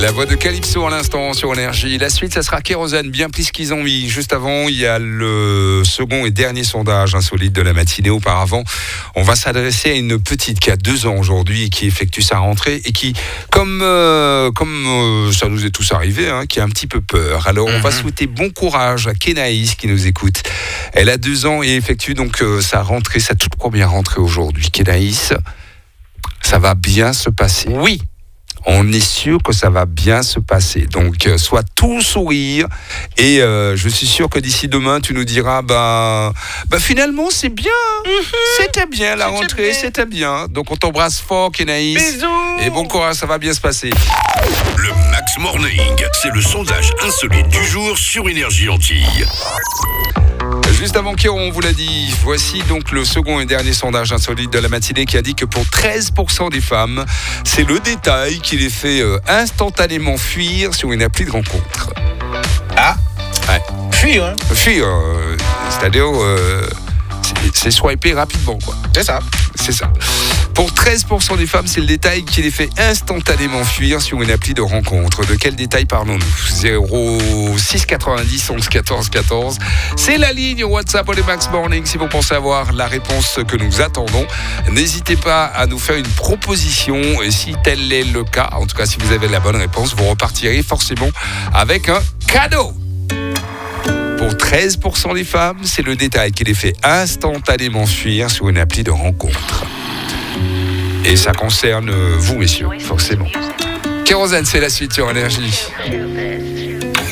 La voix de Calypso à l'instant sur Énergie. La suite, ça sera Kérosène, bien plus qu'ils ont mis. Juste avant, il y a le second et dernier sondage insolite de la matinée. Auparavant, on va s'adresser à une petite qui a 2 ans aujourd'hui et qui effectue sa rentrée et qui, comme ça nous est tous arrivé, qui a un petit peu peur. Alors, on va souhaiter bon courage à Kenaïs qui nous écoute. Elle a 2 ans et effectue donc sa rentrée, sa toute première rentrée aujourd'hui. Kenaïs, ça va bien se passer. Oui. On est sûr que ça va bien se passer. Donc, sois tout sourire. Et je suis sûr que d'ici demain, tu nous diras, finalement, c'est bien. C'était bien la rentrée, bien. C'était bien. Donc, on t'embrasse fort, Kenaïs. Bisous. Et bon courage, ça va bien se passer. Le Max Morning, c'est le sondage insolite du jour sur Énergie Antilles. Juste avant Kéron, on vous l'a dit, voici donc le second et dernier sondage insolite de la matinée qui a dit que pour 13% des femmes, c'est le détail qui les fait instantanément fuir sur une appli de rencontre. Ah ouais. Fuir, Fuir, c'est-à-dire c'est swiper rapidement, quoi. C'est ça. C'est ça. Pour 13% des femmes, c'est le détail qui les fait instantanément fuir sur une appli de rencontre. De quel détail parlons-nous ? 06 90 11 14 14. C'est la ligne WhatsApp au Max Morning. Si vous pensez avoir la réponse que nous attendons, n'hésitez pas à nous faire une proposition. Et si tel est le cas, en tout cas si vous avez la bonne réponse, vous repartirez forcément avec un cadeau. Pour 13% des femmes, c'est le détail qui les fait instantanément fuir sur une appli de rencontre. Et ça concerne vous, messieurs, forcément. Kérosène, c'est la suite sur Énergie.